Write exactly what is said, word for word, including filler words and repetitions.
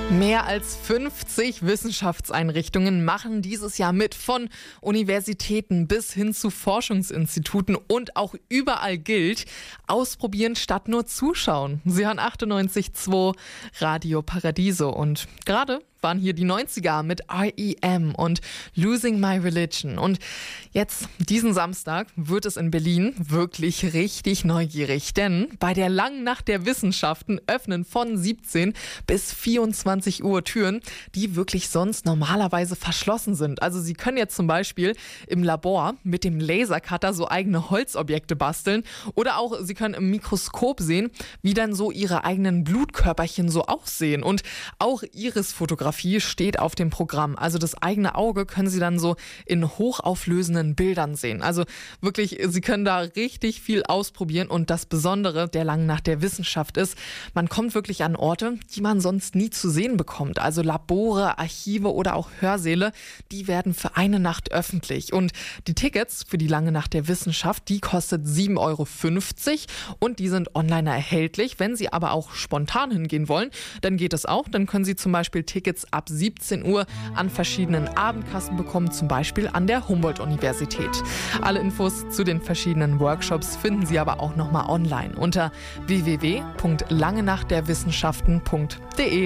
Mehr als fünfzig Wissenschaftseinrichtungen machen dieses Jahr mit, von Universitäten bis hin zu Forschungsinstituten, und auch überall gilt: ausprobieren statt nur zuschauen. Sie hören achtundneunzig Komma zwei Radio Paradiso, und gerade waren hier die neunziger mit R E M und Losing My Religion. Und jetzt, diesen Samstag, wird es in Berlin wirklich richtig neugierig, denn bei der Langen Nacht der Wissenschaften öffnen von siebzehn bis vierundzwanzig Uhr Türen, die wirklich sonst normalerweise verschlossen sind. Also Sie können jetzt zum Beispiel im Labor mit dem Lasercutter so eigene Holzobjekte basteln, oder auch Sie können im Mikroskop sehen, wie dann so Ihre eigenen Blutkörperchen so aussehen. Und auch Irisfotografie steht auf dem Programm. Also das eigene Auge können Sie dann so in hochauflösenden Bildern sehen. Also wirklich, Sie können da richtig viel ausprobieren, und das Besondere der Langen Nacht der Wissenschaft ist, man kommt wirklich an Orte, die man sonst nie zu sehen bekommt. Also Labore, Archive oder auch Hörsäle, die werden für eine Nacht öffentlich. Und die Tickets für die Lange Nacht der Wissenschaft, die kostet sieben Euro fünfzig und die sind online erhältlich. Wenn Sie aber auch spontan hingehen wollen, dann geht es auch. Dann können Sie zum Beispiel Tickets ab siebzehn Uhr an verschiedenen Abendkassen bekommen, zum Beispiel an der Humboldt-Universität. Alle Infos zu den verschiedenen Workshops finden Sie aber auch nochmal online unter w w w punkt langenachtderwissenschaften punkt de.